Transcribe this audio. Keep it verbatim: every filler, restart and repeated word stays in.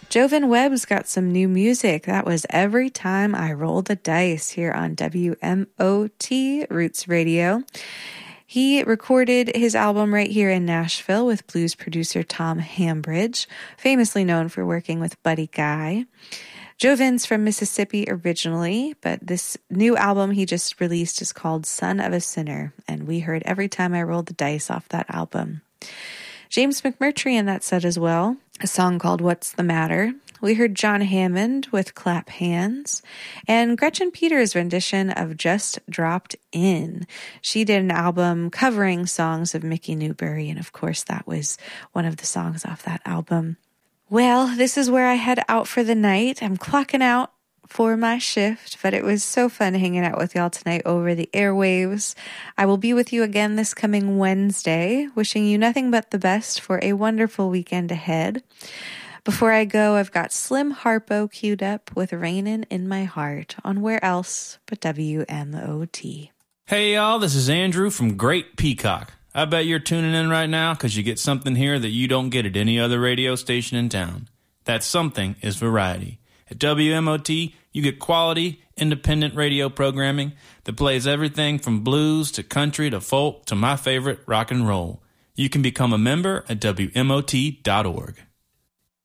Jovan Webb's got some new music. That was Every Time I Roll the Dice here on W M O T Roots Radio. He recorded his album right here in Nashville with blues producer Tom Hambridge, famously known for working with Buddy Guy. Jovan's from Mississippi originally, but this new album he just released is called Son of a Sinner, and we heard Every Time I Rolled the Dice off that album. James McMurtry in that set as well, a song called What's the Matter. We heard John Hammond with Clap Hands, and Gretchen Peters' rendition of Just Dropped In. She did an album covering songs of Mickey Newbury, and of course that was one of the songs off that album. Well, this is where I head out for the night. I'm clocking out for my shift, but it was so fun hanging out with y'all tonight over the airwaves. I will be with you again this coming Wednesday, wishing you nothing but the best for a wonderful weekend ahead. Before I go, I've got Slim Harpo queued up with Rainin' in My Heart on Where Else But W M O T. Hey y'all, this is Andrew from Great Peacock. I bet you're tuning in right now because you get something here that you don't get at any other radio station in town. That something is variety. At W M O T, you get quality, independent radio programming that plays everything from blues to country to folk to my favorite, rock and roll. You can become a member at W M O T dot org.